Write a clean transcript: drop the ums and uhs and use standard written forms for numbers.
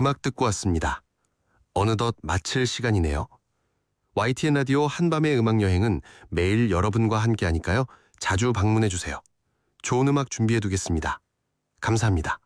음악 듣고 왔습니다. 어느덧 마칠 시간이네요. YTN 라디오 한밤의 음악여행은 매일 여러분과 함께하니까요. 자주 방문해주세요. 좋은 음악 준비해두겠습니다. 감사합니다.